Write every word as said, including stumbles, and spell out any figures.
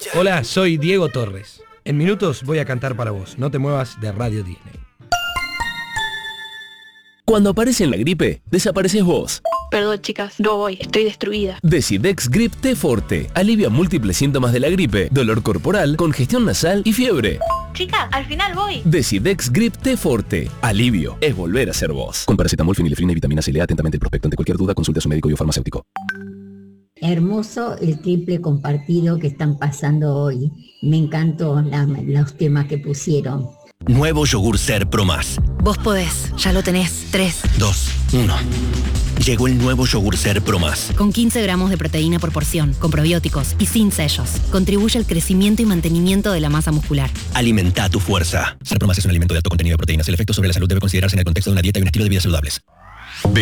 Hola, soy Diego Torres. En minutos voy a cantar para vos. No te muevas de Radio Disney. Cuando aparece en la gripe, desapareces vos. Perdón, chicas, no voy, estoy destruida. Decidex Grip T Forte. Alivia múltiples síntomas de la gripe, dolor corporal, congestión nasal y fiebre. Chicas, al final voy. Decidex Grip T Forte. Alivio es volver a ser vos. Con paracetamol, fenilefrina y vitamina C. Lea atentamente el prospecto. Ante cualquier duda, consulte a su médico y o farmacéutico. Hermoso el triple compartido que están pasando hoy. Me encantó la, los temas que pusieron. Nuevo yogur Ser Pro Más. Vos podés, ya lo tenés. tres, dos, uno. Llegó el nuevo yogur Ser Pro Más. Con quince gramos de proteína por porción, con probióticos y sin sellos. Contribuye al crecimiento y mantenimiento de la masa muscular. Alimenta tu fuerza. Ser Pro Más es un alimento de alto contenido de proteínas. El efecto sobre la salud debe considerarse en el contexto de una dieta y un estilo de vida saludables.